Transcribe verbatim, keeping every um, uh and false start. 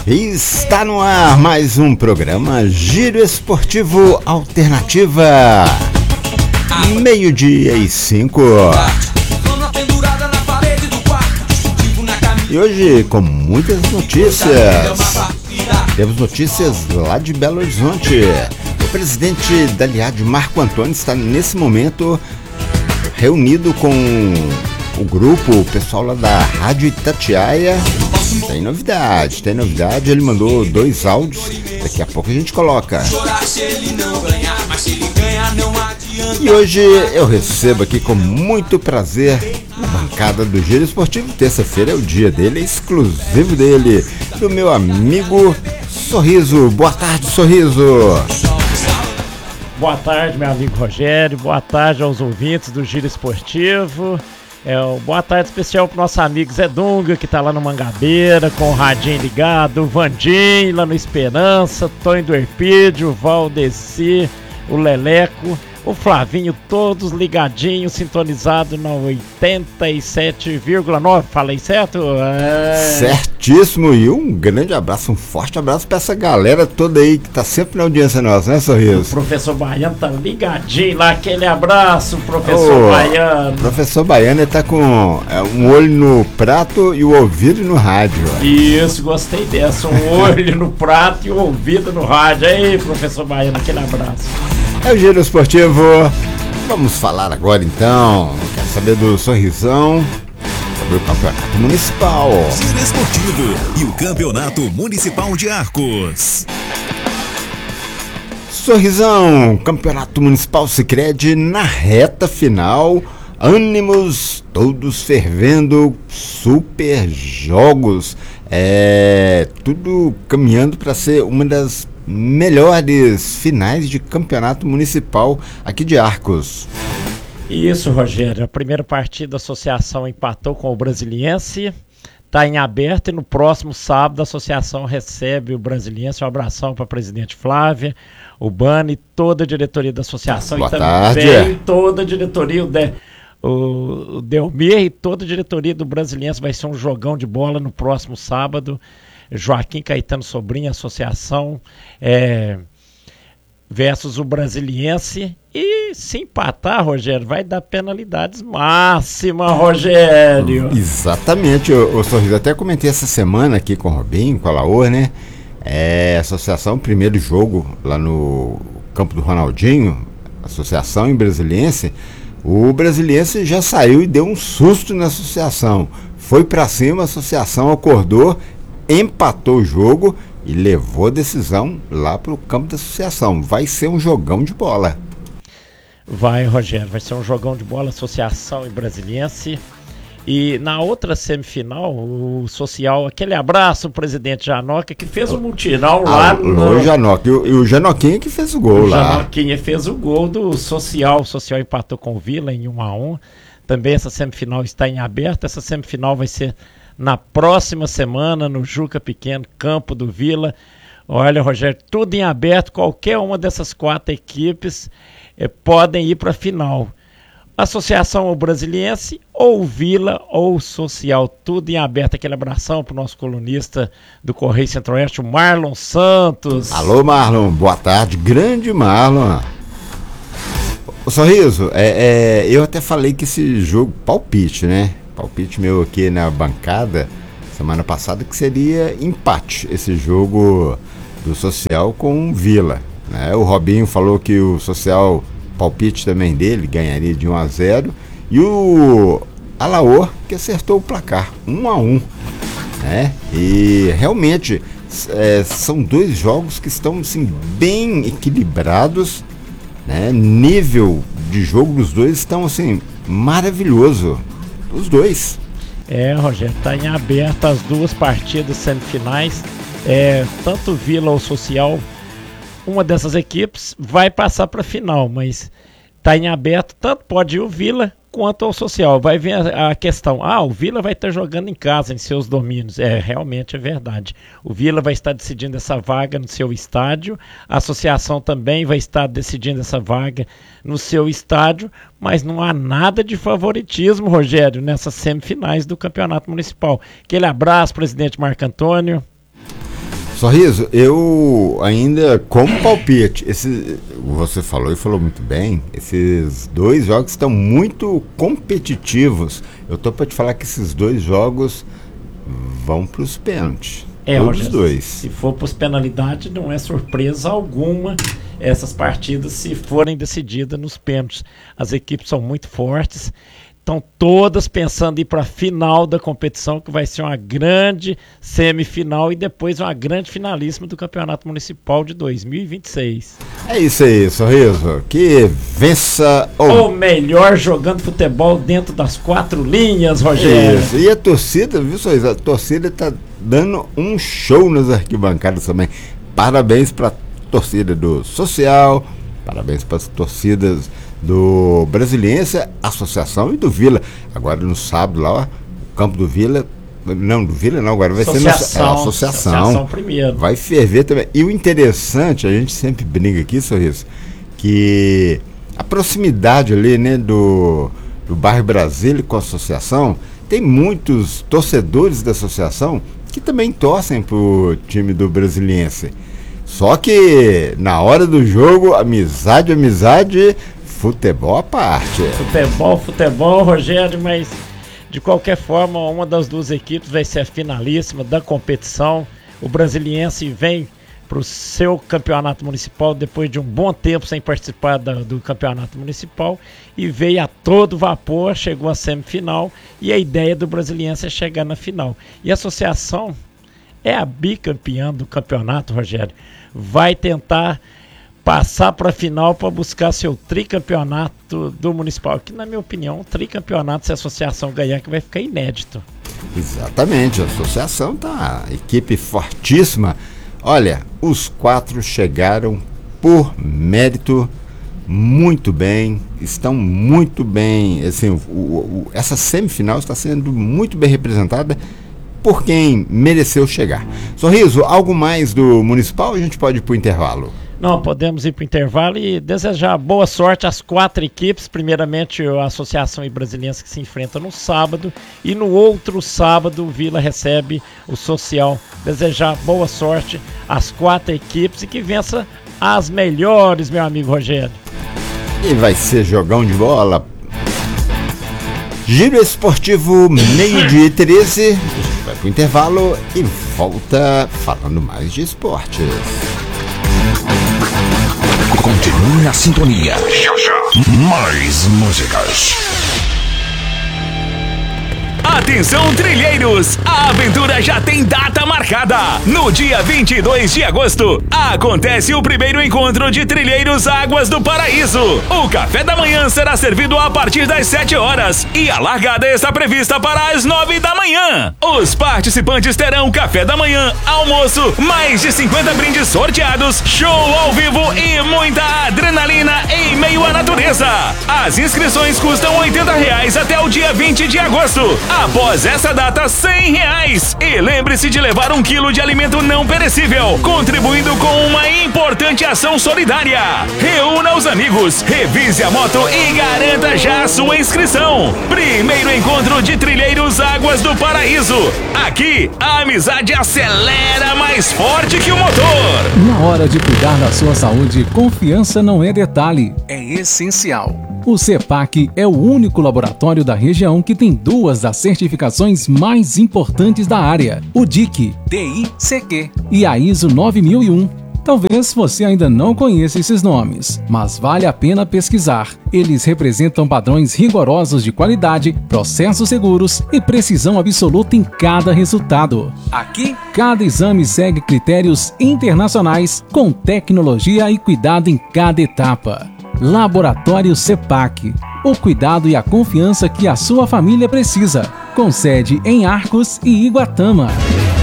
Está no ar mais um programa Giro Esportivo Alternativa. Meio-dia e cinco. E hoje com muitas notícias. Temos notícias lá de Belo Horizonte. O presidente da Liad, Marco Antônio, está nesse momento reunido com o grupo, o pessoal lá da Rádio Itatiaia. Tem novidade, tem novidade. Ele mandou dois áudios. Daqui a pouco a gente coloca. E hoje eu recebo aqui com muito prazer na bancada do Giro Esportivo. Terça-feira é o dia dele, é exclusivo dele, do meu amigo Sorriso. Boa tarde, Sorriso. Boa tarde, meu amigo Rogério. Boa tarde aos ouvintes do Giro Esportivo. É, boa tarde especial pro nosso amigo Zé Dunga, que tá lá no Mangabeira, com o radinho ligado, o Vandim lá no Esperança, Tonho do Erpídio, o Valdeci, o Leleco, o Flavinho, todos ligadinhos, sintonizados na oitenta e sete vírgula nove, falei certo? É... Certíssimo, e um grande abraço, um forte abraço pra essa galera toda aí que tá sempre na audiência nossa, né, Sorriso? O professor Baiano tá ligadinho lá, aquele abraço, professor oh, Baiano. Professor Baiano, ele tá com é, um olho no prato e o ouvido no rádio. Isso, gostei dessa, um olho no prato e o ouvido no rádio. Aí, professor Baiano, aquele abraço. É o Giro Esportivo. Vamos falar agora então. Quero saber do Sorrisão sobre o Campeonato Municipal. Giro Esportivo e o Campeonato Municipal de Arcos. Sorrisão, Campeonato Municipal Sicredi na reta final. Ânimos todos fervendo, super jogos. É tudo caminhando para ser uma das melhores finais de campeonato municipal aqui de Arcos. Isso, Rogério. A primeira partida, a associação empatou com o Brasiliense, está em aberto, e no próximo sábado a associação recebe o Brasiliense. Um abração para a presidente Flávia, o Bani, toda a diretoria da associação. Boa e tarde. Também toda a diretoria, o, de, o, o Delmir e toda a diretoria do Brasiliense. Vai ser um jogão de bola no próximo sábado. Joaquim Caetano Sobrinho, associação, é, versus o Brasiliense. E se empatar, Rogério, vai dar penalidades máxima, Rogério. Exatamente, o, o Sorriso. Até comentei essa semana aqui com o Robinho, com a Laor, né? É, associação, primeiro jogo lá no campo do Ronaldinho, associação em Brasiliense. O Brasiliense já saiu e deu um susto na associação. Foi pra cima, a associação acordou, empatou o jogo e levou a decisão lá para o campo da associação. Vai ser um jogão de bola. Vai, Rogério, vai ser um jogão de bola, associação e Brasiliense. E na outra semifinal, o social, aquele abraço, o presidente Janoca, que fez o mutirão lá no... O Janoca, e o, e o Janoquinha que fez o gol o lá. O Janoquinha fez o gol do social, o social empatou com o Vila em um a um. Também essa semifinal está em aberto, essa semifinal vai ser na próxima semana, no Juca Pequeno, campo do Vila. Olha, Rogério, tudo em aberto, qualquer uma dessas quatro equipes eh, podem ir para a final. Associação ou Brasiliense, ou Vila, ou Social, tudo em aberto. Aquele abração para o nosso colunista do Correio Centro-Oeste, o Marlon Santos. Alô, Marlon, boa tarde, grande Marlon. O Sorriso, é, é, eu até falei que esse jogo, palpite, né? Palpite meu aqui na bancada semana passada, que seria empate esse jogo do Social com o Vila, né? O Robinho falou que o Social, palpite também dele, ganharia de um a zero, e o Alaor que acertou o placar um a um, né? E realmente é, são dois jogos que estão assim, bem equilibrados, né? Nível de jogo dos dois estão assim maravilhoso. Os dois. É, Rogério, está em aberto as duas partidas semifinais. É, tanto Vila ou Social, uma dessas equipes vai passar para a final, mas está em aberto, tanto pode ir o Vila quanto ao Social. Vai vir a, a questão, ah, o Vila vai estar jogando em casa, em seus domínios. É, realmente é verdade. O Vila vai estar decidindo essa vaga no seu estádio, a associação também vai estar decidindo essa vaga no seu estádio, mas não há nada de favoritismo, Rogério, nessas semifinais do Campeonato Municipal. Aquele abraço, presidente Marco Antônio. Sorriso, eu ainda, como palpite, esse, você falou e falou muito bem, esses dois jogos estão muito competitivos. Eu tô para te falar que esses dois jogos vão para os pênaltis. É, todos Roger, dois. Se for para os penalidades, não é surpresa alguma essas partidas se forem decididas nos pênaltis. As equipes são muito fortes. Estão todas pensando em ir para a final da competição, que vai ser uma grande semifinal e depois uma grande finalíssima do Campeonato Municipal de dois mil e vinte e seis. É isso aí, Sorriso. Que vença o... Ou melhor, jogando futebol dentro das quatro linhas, Rogério. Isso. E a torcida, viu, Sorriso? A torcida está dando um show nas arquibancadas também. Parabéns para a torcida do Social, parabéns para as torcidas do Brasiliense, Associação e do Vila. Agora no sábado lá, ó, o campo do Vila, não, do Vila não, agora vai associação, ser na é, associação. Associação primeiro. Vai ferver também. E o interessante, a gente sempre brinca aqui, Sorriso, que a proximidade ali, né, do, do bairro Brasília com a associação, tem muitos torcedores da associação que também torcem pro time do Brasiliense. Só que na hora do jogo, amizade, amizade, futebol à parte. Futebol, futebol, Rogério, mas de qualquer forma, uma das duas equipes vai ser a finalíssima da competição. O Brasiliense vem para o seu campeonato municipal depois de um bom tempo sem participar da, do campeonato municipal e veio a todo vapor, chegou à semifinal e a ideia do Brasiliense é chegar na final. E a associação é a bicampeã do campeonato, Rogério. Vai tentar passar para a final para buscar seu tricampeonato do municipal, que na minha opinião, um tricampeonato, se a associação ganhar, que vai ficar inédito. Exatamente, a associação tá, equipe fortíssima. Olha, os quatro chegaram por mérito, muito bem, estão muito bem, assim, o, o, essa semifinal está sendo muito bem representada por quem mereceu chegar. Sorriso, algo mais do municipal, a gente pode ir para o intervalo? Não, podemos ir para o intervalo e desejar boa sorte às quatro equipes. Primeiramente, a Associação e Brasiliense que se enfrenta no sábado. E no outro sábado, o Vila recebe o Social. Desejar boa sorte às quatro equipes e que vença as melhores, meu amigo Rogério. E vai ser jogão de bola. Giro Esportivo, meio-dia e treze. A gente vai para o intervalo e volta falando mais de esportes. Continue na sintonia. Mais músicas. Atenção, trilheiros! A aventura já tem data marcada. No dia vinte e dois de agosto, acontece o primeiro encontro de trilheiros Águas do Paraíso. O café da manhã será servido a partir das sete horas e a largada está prevista para as nove da manhã. Os participantes terão café da manhã, almoço, mais de cinquenta brindes sorteados, show ao vivo e muita adrenalina em meio à natureza. As inscrições custam oitenta reais até o dia vinte de agosto. Após essa data, cem reais. E lembre-se de levar um quilo de alimento não perecível, contribuindo com uma importante ação solidária. Reúna os amigos, revise a moto e garanta já a sua inscrição. Primeiro encontro de trilheiros Águas do Paraíso. Aqui, a amizade acelera mais forte que o motor. Na hora de cuidar da sua saúde, confiança não é detalhe, é essencial. O CEPAC é o único laboratório da região que tem duas das certificações mais importantes da área, o D I C, D I C Q e a ISO nove mil e um. Talvez você ainda não conheça esses nomes, mas vale a pena pesquisar. Eles representam padrões rigorosos de qualidade, processos seguros e precisão absoluta em cada resultado. Aqui, cada exame segue critérios internacionais com tecnologia e cuidado em cada etapa. Laboratório CEPAC, o cuidado e a confiança que a sua família precisa, com sede em Arcos e Iguatama.